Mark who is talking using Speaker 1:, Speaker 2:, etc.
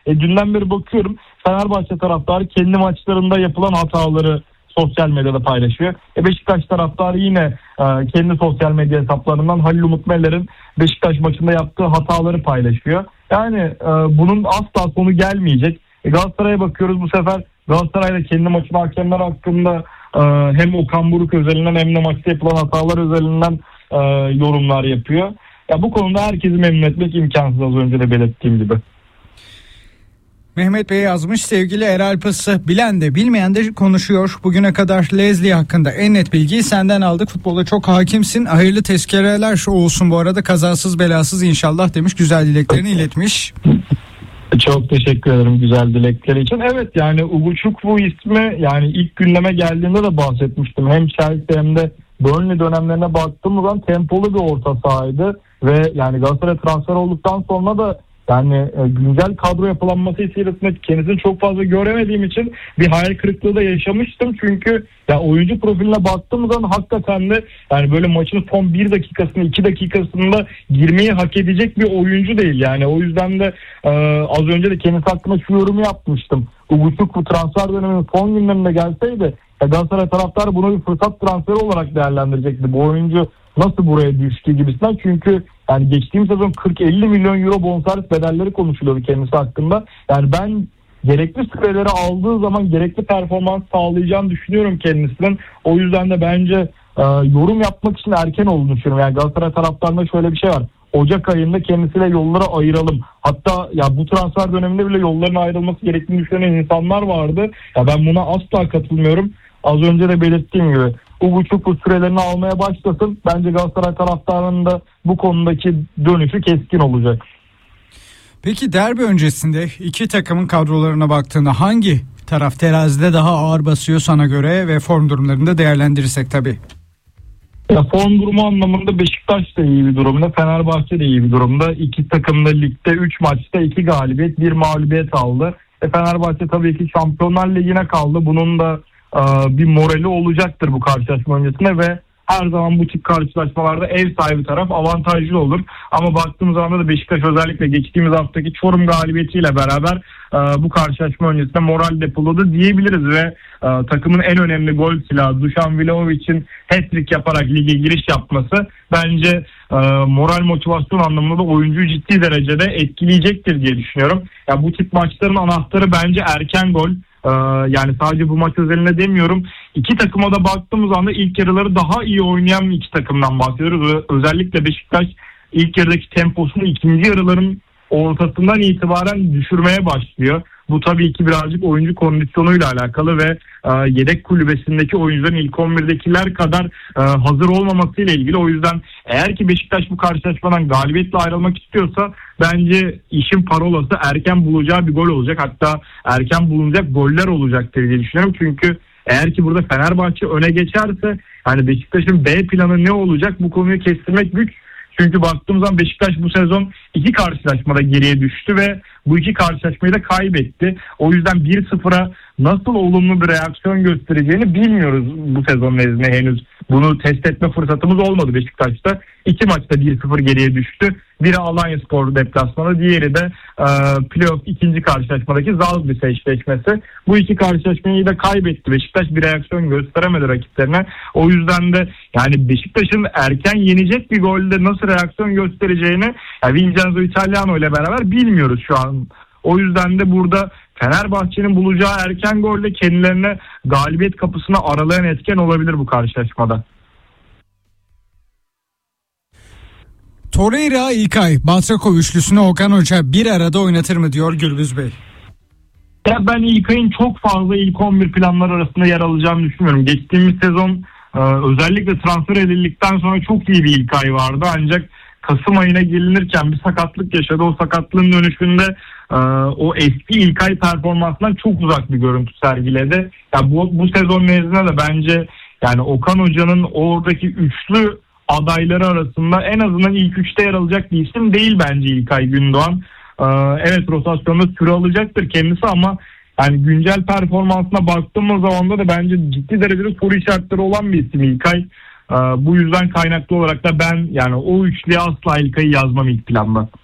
Speaker 1: Dünden beri bakıyorum, Fenerbahçe taraftarı kendi maçlarında yapılan hataları sosyal medyada paylaşıyor. Beşiktaş taraftarı yine kendi sosyal medya hesaplarından Halil Umut Meler'in Beşiktaş maçında yaptığı hataları paylaşıyor. Yani bunun asla sonu gelmeyecek. Galatasaray'a bakıyoruz, bu sefer Galatasaray da kendi maçın hakemler hakkında hem Okan Buruk özelinden hem de maçta yapılan hatalar özelinden yorumlar yapıyor. Ya bu konuda herkesi memnun etmek imkansız, az önce de belirttiğim gibi.
Speaker 2: Mehmet Bey yazmış, sevgili Erol Pası, bilen de bilmeyen de konuşuyor. Bugüne kadar Leslie hakkında en net bilgiyi senden aldık. Futbola çok hakimsin. Hayırlı tezkereler olsun bu arada, kazasız belasız inşallah demiş. Güzel dileklerini iletmiş.
Speaker 1: Çok teşekkür ederim güzel dilekleri için. Evet, yani Ugochukwu ismi, yani ilk gündeme geldiğinde de bahsetmiştim. Hem Chelsea hem de Burnley dönemlerine baktığımız zaman tempolu bir orta sahaydı. Ve yani Galatasaray transfer olduktan sonra da yani güncel kadro yapılanması içerisinde kendisini çok fazla göremediğim için bir hayal kırıklığı da yaşamıştım. Çünkü ya oyuncu profiline baktığımız zaman hakikaten de yani böyle maçın son 1 dakikasında 2 dakikasında girmeyi hak edecek bir oyuncu değil. Yani o yüzden de az önce de kendisi hakkında şu yorumu yapmıştım. Ugochukwu transfer döneminin son günlerinde gelseydi Galatasaray taraftarı bunu bir fırsat transferi olarak değerlendirecekti. Bu oyuncu nasıl buraya düştü gibisinden. Çünkü yani geçtiğimiz sezon 40-50 milyon euro bonservis bedelleri konuşuluyordu kendisi hakkında. Yani ben gerekli süreleri aldığı zaman gerekli performans sağlayacağını düşünüyorum kendisinin. O yüzden de bence yorum yapmak için erken olduğunu düşünüyorum. Yani Galatasaray taraftarında şöyle bir şey var. Ocak ayında kendisiyle yolları ayıralım. Hatta ya bu transfer döneminde bile yolların ayrılması gerektiğini düşünen insanlar vardı. Ya ben buna asla katılmıyorum. Az önce de belirttiğim gibi Ugochukwu sürelerini almaya başlasın. Bence Galatasaray taraftarının da bu konudaki dönüşü keskin olacak.
Speaker 2: Peki derbi öncesinde iki takımın kadrolarına baktığında hangi taraf terazide daha ağır basıyor sana göre ve form durumlarını da değerlendirirsek tabii?
Speaker 1: Ya form durumu anlamında Beşiktaş da iyi bir durumda, Fenerbahçe de iyi bir durumda. İki takım da ligde 3 maçta 2 galibiyet 1 mağlubiyet aldı. Fenerbahçe tabii ki Şampiyonlar Ligi'ne kaldı. Bunun da bir morali olacaktır bu karşılaşma öncesinde ve her zaman bu tip karşılaşmalarda ev sahibi taraf avantajlı olur. Ama baktığımız zaman da Beşiktaş özellikle geçtiğimiz haftaki Çorum galibiyetiyle beraber bu karşılaşma öncesinde moral depoladı diyebiliriz ve takımın en önemli gol silahı Dušan Vlahovic'in hat-trick yaparak lige giriş yapması bence moral motivasyon anlamında da oyuncuyu ciddi derecede etkileyecektir diye düşünüyorum. Ya bu tip maçların anahtarı bence erken gol. Yani sadece bu maç özelinde demiyorum. İki takıma da baktığımız anda ilk yarıları daha iyi oynayan iki takımdan bahsediyoruz. Özellikle Beşiktaş ilk yarıdaki temposunu ikinci yarıların ortasından itibaren düşürmeye başlıyor. Bu tabii ki birazcık oyuncu kondisyonuyla alakalı ve yedek kulübesindeki oyuncuların ilk 11'dekiler kadar hazır olmamasıyla ilgili. O yüzden eğer ki Beşiktaş bu karşılaşmadan galibiyetle ayrılmak istiyorsa bence işin parolası erken bulacağı bir gol olacak. Hatta erken bulunacak goller olacaktır diye düşünüyorum. Çünkü eğer ki burada Fenerbahçe öne geçerse yani Beşiktaş'ın B planı ne olacak bu konuyu kestirmek güç. Çünkü baktığımız zaman Beşiktaş bu sezon 2 karşılaşmada geriye düştü ve bu 2 karşılaşmayı da kaybetti. O yüzden 1-0'a nasıl olumlu bir reaksiyon göstereceğini bilmiyoruz bu sezon nezdinde henüz. Bunu test etme fırsatımız olmadı Beşiktaş'ta. 2 maçta 1-0 geriye düştü. Biri Alanyaspor deplasmanı, diğeri de playoff ikinci karşılaşmadaki Zalgiris eşleşmesi. Bu 2 karşılaşmayı da kaybetti. Beşiktaş bir reaksiyon gösteremedi rakiplerine. O yüzden de yani Beşiktaş'ın erken yenecek bir golde nasıl reaksiyon göstereceğini yani Vincenzo Italiano ile beraber bilmiyoruz şu an. O yüzden de burada Fenerbahçe'nin bulacağı erken golle kendilerine galibiyet kapısını aralayan etken olabilir bu karşılaşmada.
Speaker 2: Torreira, İlkay, Balçakov üçlüsünü Okan Hoca bir arada oynatır mı diyor Gürbüz Bey.
Speaker 1: Ya ben İlkay'ın çok fazla ilk 11 planlar arasında yer alacağını düşünmüyorum. Geçtiğimiz sezon özellikle transfer edildikten sonra çok iyi bir İlkay vardı. Ancak Kasım ayına gelinirken bir sakatlık yaşadı. O sakatlığın dönüşünde o eski İlkay performansından çok uzak bir görüntü sergiledi. Ya bu sezon nezdinde de bence yani Okan Hoca'nın oradaki üçlü adayları arasında en azından ilk 3'te yer alacak bir isim değil bence İlkay Gündoğan. Evet, rotasyonda süre alacaktır kendisi ama yani güncel performansına baktığımız zaman da bence ciddi derecede soru işaretleri olan bir isim İlkay. Bu yüzden kaynaklı olarak da ben yani o üçlüye asla İlkay'ı yazmam ilk planda.